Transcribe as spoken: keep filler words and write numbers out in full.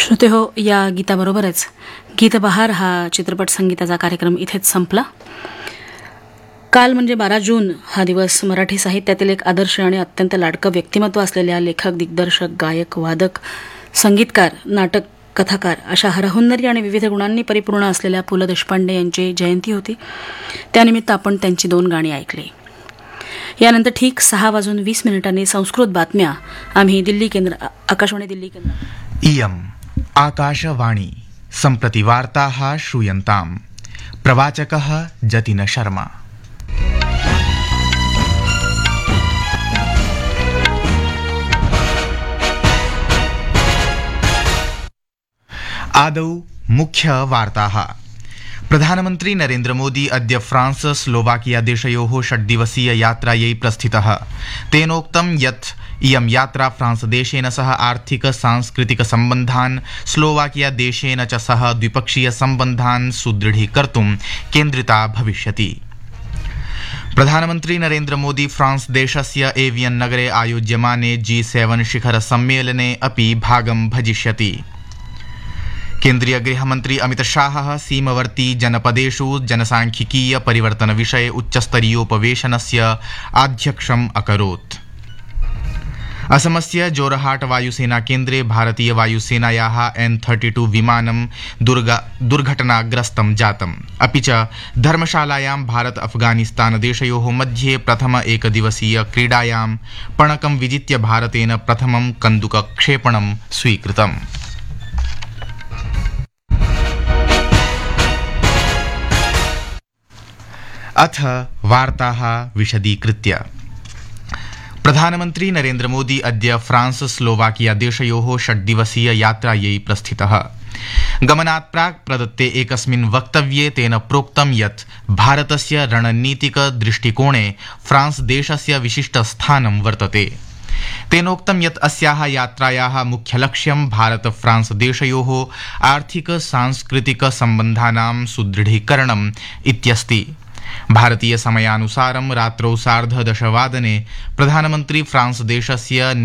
श्रोते हो, या गीताबरोबरच गीतबहार हा चित्रपट संगीताचा कार्यक्रम इथेच संपला. काल म्हणजे बारा जून हा दिवस मराठी साहित्यातील एक आदर्श आणि अत्यंत लाडकं व्यक्तिमत्व असलेल्या लेखक, दिग्दर्शक, गायक, वादक, संगीतकार, नाटक, कथाकार अशा हरहुन्नरी आणि विविध गुणांनी परिपूर्ण असलेल्या पु ल देशपांडे यांची जयंती होती. त्यानिमित्त आपण त्यांची दोन गाणी ऐकली. यानंतर ठीक सहा वाजून वीस मिनिटांनी संस्कृत बातम्या आम्ही दिल्ली केंद्र आकाशवाणी दिल्ली केंद्र इयम् आकाशवाणी सम्प्रति वार्ताः श्रूयन्ताम्. प्रवाचकः जतिन शर्मा. आदौ मुख्य वार्ताः. प्रधानमन्त्री नरेन्द्र मोदी अद्य फ्रांस स्लोवाकिया देशयोः षड्दिवसीय यात्रायै प्रस्थितः. तेनोक्तं यत् इयं यात्रा फ्रांस देशेन सह आर्थिक सांस्कृतिक सम्बन्धान्, स्लोवाकिया देशेन च सह द्विपक्षीय सम्बन्धान् सुदृढीकर्तुं केन्द्रिता भविष्यति. प्रधानमन्त्री नरेन्द्र मोदी फ्रांस देशस्य एवियन् नगरे आयोज्यमाने जी सेवन शिखर सम्मेलने अपि भागं भजिष्यति. केन्द्रीय गृहमन्त्री अमित शाहः सीमवर्ती जनपदेषु जनसांख्यिकीय परिवर्तन विषये उच्चस्तरीयोपवेशनस्य आध्यक्षम् अकरोत्. असमस्य जोरहाट वायुसेना केन्द्रे भारतीय वायुसेनायाः एन् थर्टि टू विमानं दुर्घटनाग्रस्तं जातम्. अपि च धर्मशालायां भारत अफगानिस्तान देशयोः मध्ये प्रथम एकदिवसीय क्रीडायां पणकं विजित्य भारतेन प्रथमं कन्दुकक्षेपणं स्वीकृतम्. अथ वार्ताः विशदीकृत्य. प्रधानमन्त्री नरेन्द्र मोदी अद्य फ्रांस स्लोवाकिया देशयोः षड्दिवसीय यात्रायै प्रस्थितः. गमनात् प्राक् प्रदत्ते एकस्मिन् वक्तव्ये तेन प्रोक्तं यत् भारतस्य रणनीतिक दृष्टिकोणे फ्रांस देशस्य विशिष्टस्थानं वर्तते. तेनोक्तं यत् अस्याः यात्रायाः मुख्यलक्ष्यं भारत फ्रांस देशयोः आर्थिक सांस्कृतिक सम्बन्धानां सुदृढीकरणम् इत्यस्ति. भारतीय समयानुसारं रात्रौ सार्धदशवादने प्रधानमन्त्री फ्रांस देशस्य